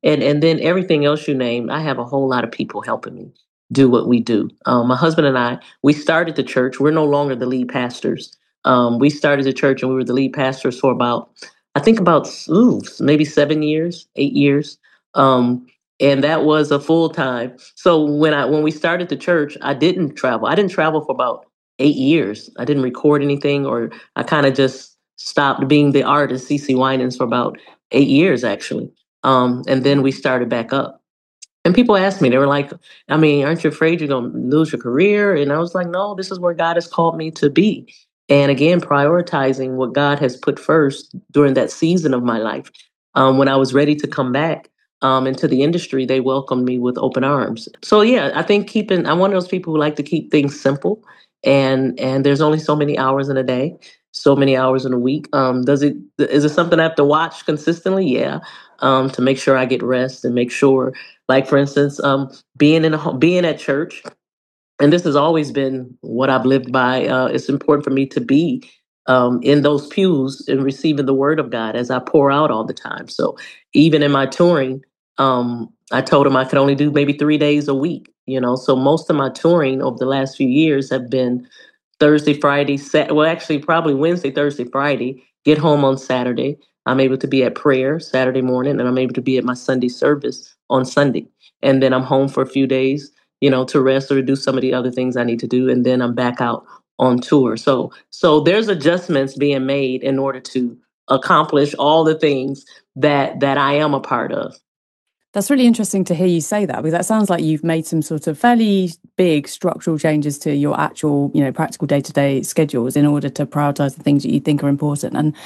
And then everything else you name, I have a whole lot of people helping me do what we do. My husband and I, we started the church. We're no longer the lead pastors. We started the church and we were the lead pastors for about, I think about maybe 7 years, 8 years. Um, and that was a full time. So when we started the church, I didn't travel. I didn't travel for about 8 years. I didn't record anything, or I kind of just stopped being the artist, CC Winans, for about 8 years actually. And then we started back up. And people asked me, they were like, I mean, aren't you afraid you're going to lose your career? And I was like, no, this is where God has called me to be. And again, prioritizing what God has put first during that season of my life. When I was ready to come back into the industry, they welcomed me with open arms. So yeah, I think I'm one of those people who like to keep things simple. And there's only so many hours in a day, so many hours in a week. Is it something I have to watch consistently? Yeah. To make sure I get rest and make sure, like for instance, being at church, and this has always been what I've lived by. It's important for me to be in those pews and receiving the word of God as I pour out all the time. So even in my touring, I told him I could only do maybe 3 days a week. So most of my touring over the last few years have been Thursday, Friday, well, actually, probably Wednesday, Thursday, Friday. Get home on Saturday. I'm able to be at prayer Saturday morning, and I'm able to be at my Sunday service on Sunday. And then I'm home for a few days, to rest or do some of the other things I need to do, and then I'm back out on tour. So there's adjustments being made in order to accomplish all the things that I am a part of. That's really interesting to hear you say that, because that sounds like you've made some sort of fairly big structural changes to your actual, practical day-to-day schedules in order to prioritize the things that you think are important. And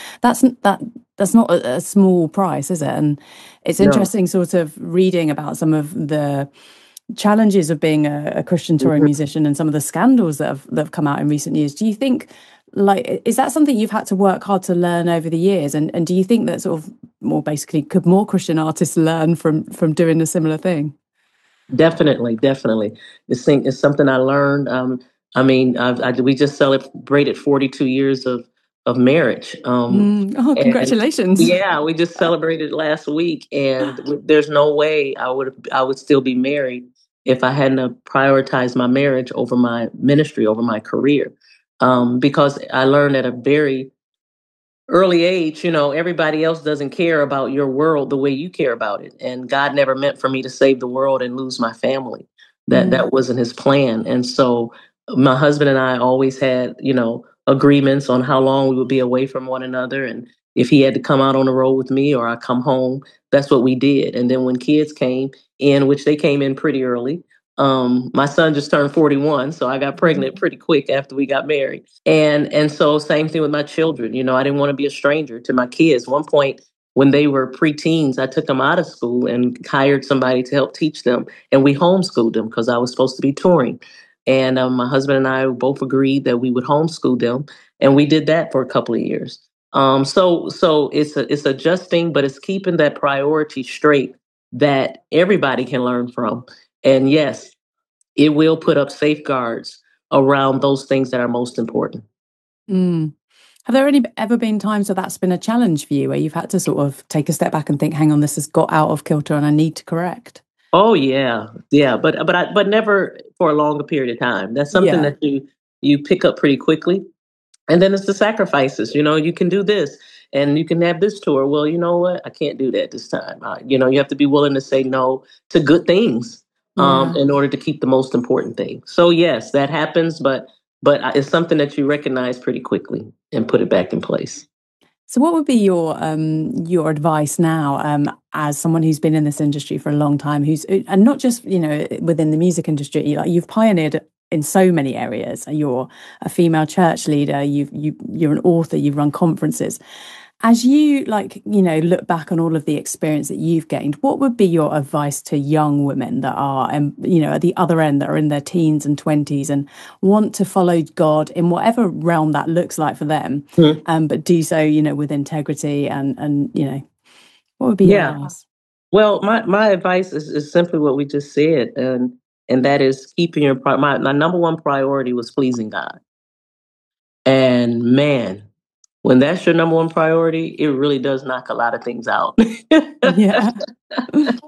that's not a small price, is it? And it's No. interesting sort of reading about some of the challenges of being a Christian touring Mhm. musician and some of the scandals that have come out in recent years. Do you think, like, is that something you've had to work hard to learn over the years? And do you think that sort of more basically, could more Christian artists learn from doing a similar thing? Definitely, definitely. This thing is something I learned. I mean, we just celebrated 42 years of marriage. Oh, And congratulations. yeah, we just celebrated last week, and there's no way I would still be married if I hadn't prioritized my marriage over my ministry, over my career. Because I learned at a very early age, everybody else doesn't care about your world the way you care about it. And God never meant for me to save the world and lose my family. That Mm. that wasn't his plan. And so my husband and I always had, agreements on how long we would be away from one another. And if he had to come out on the road with me or I come home, that's what we did. And then when kids came in, which they came in pretty early, my son just turned 41, so I got pregnant pretty quick after we got married. And so same thing with my children. I didn't want to be a stranger to my kids. One point when they were preteens, I took them out of school and hired somebody to help teach them, and we homeschooled them because I was supposed to be touring. And my husband and I both agreed that we would homeschool them, and we did that for a couple of years. So it's adjusting, but it's keeping that priority straight that everybody can learn from. And yes, it will put up safeguards around those things that are most important. Mm. Have there ever been times where that's been a challenge for you, where you've had to sort of take a step back and think, hang on, this has got out of kilter and I need to correct? Oh yeah, yeah, but never for a longer period of time. That's something Yeah. that you pick up pretty quickly. And then it's the sacrifices. You can do this and you can have this tour. Well, you know what? I can't do that this time. You have to be willing to say no to good things Yeah. in order to keep the most important thing. So yes, that happens, but it's something that you recognize pretty quickly and put it back in place. So, what would be your advice now, as someone who's been in this industry for a long time, who's and not just within the music industry, like you've pioneered in so many areas. You're a female church leader. You're an author. You've run conferences. As you look back on all of the experience that you've gained, what would be your advice to young women that are, at the other end, that are in their teens and 20s and want to follow God in whatever realm that looks like for them, Hmm. but do so, with integrity and what would be your Yeah. advice? Well, my advice is simply what we just said, and that is keeping my number one priority was pleasing God. And man, when that's your number one priority, it really does knock a lot of things out. Yeah.